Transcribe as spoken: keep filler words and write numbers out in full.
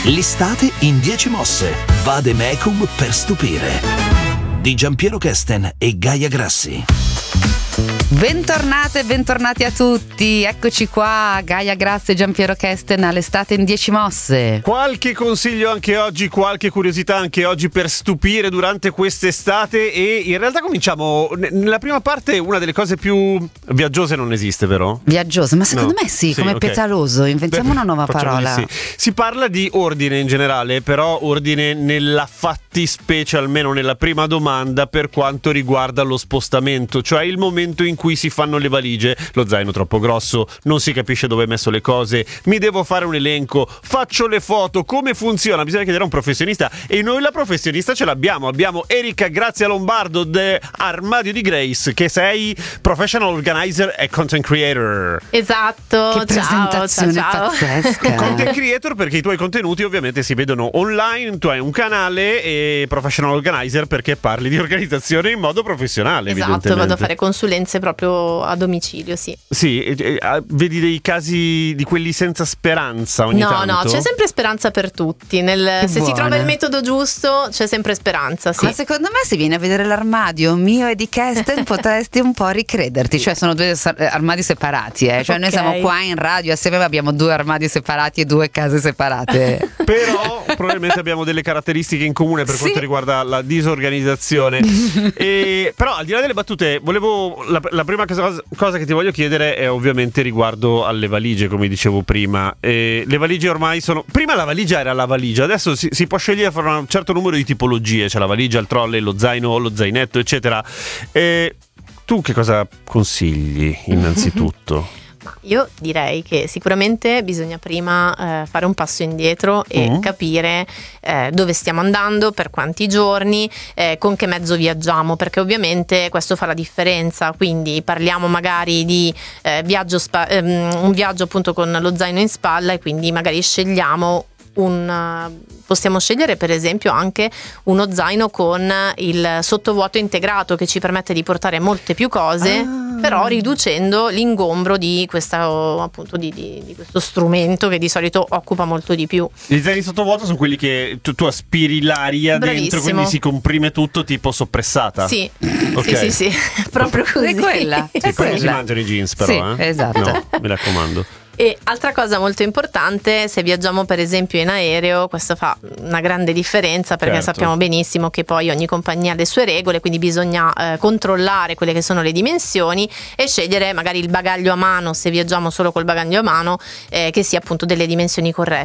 L'estate in dieci mosse. Vademecum per stupire. Di Giampiero Kesten e Gaia Grassi. Bentornate e bentornati a tutti, eccoci qua, Gaia Grassi e Giampiero Kesten all'estate in dieci mosse. Qualche consiglio anche oggi, qualche curiosità anche oggi per stupire durante quest'estate, e in realtà cominciamo nella prima parte. Una delle cose più viaggiose non esiste, vero? Viaggiose, ma secondo No. me sì, Sì, come ok. petaloso, inventiamo una nuova Facciamo parola. di sì. Si parla di ordine in generale, però ordine nella fattispecie, almeno nella prima domanda, per quanto riguarda lo spostamento, cioè il momento in cui si fanno le valigie, lo zaino troppo grosso, non si capisce dove hai messo le cose, mi devo fare un elenco, faccio le foto, come funziona? Bisogna chiedere a un professionista, e noi la professionista ce l'abbiamo. Abbiamo Erika Grazia Lombardo de Armadio di Grace, che sei professional organizer e content creator. Esatto, Che presentazione ciao, ciao, ciao. pazzesca. Content creator perché i tuoi contenuti ovviamente si vedono online, tu hai un canale, e professional organizer perché parli di organizzazione in modo professionale. Esatto, evidentemente. vado a fare consulenze proprio a domicilio, sì. Sì, e- e- ah, vedi dei casi di quelli senza speranza ogni no, tanto? no, c'è sempre speranza per tutti. Nel- Che se buona. si trova il metodo giusto, c'è sempre speranza, sì. Ma secondo me, se vieni a vedere l'armadio mio e di Kesten, potresti un po' ricrederti. Cioè, sono due sa- armadi separati, eh. Cioè, noi Ok. siamo qua in radio assieme, ma abbiamo due armadi separati e due case separate. Però probabilmente abbiamo delle caratteristiche in comune per Sì. quanto riguarda la disorganizzazione. E, però al di là delle battute, volevo la, la prima cosa, cosa che ti voglio chiedere è ovviamente riguardo alle valigie, come dicevo prima. E le valigie ormai sono... Prima la valigia era la valigia, adesso si, si può scegliere fra un certo numero di tipologie, c'è la valigia, il trolley, lo zaino, lo zainetto, eccetera. E tu che cosa consigli innanzitutto? Ma io direi che sicuramente bisogna prima eh, fare un passo indietro e Mm. capire eh, dove stiamo andando, per quanti giorni, eh, con che mezzo viaggiamo, perché ovviamente questo fa la differenza. Quindi parliamo magari di eh, viaggio spa- ehm, un viaggio appunto con lo zaino in spalla, e quindi magari scegliamo un possiamo scegliere per esempio anche uno zaino con il sottovuoto integrato, che ci permette di portare molte più cose, Ah. però riducendo l'ingombro di questa appunto di, di, di questo strumento che di solito occupa molto di più. Gli zaini sottovuoto sono quelli che tu, tu aspiri l'aria dentro, Bravissimo. quindi si comprime tutto tipo soppressata. Sì, Ok. sì, sì, sì, proprio così. È quella, è Sì, poi non si quella. mangiano i jeans però, Sì, eh? esatto. No, mi raccomando. E altra cosa molto importante, se viaggiamo per esempio in aereo, questo fa una grande differenza, perché Certo. sappiamo benissimo che poi ogni compagnia ha le sue regole, quindi bisogna eh, controllare quelle che sono le dimensioni e scegliere magari il bagaglio a mano, se viaggiamo solo col bagaglio a mano, eh, che sia appunto delle dimensioni corrette.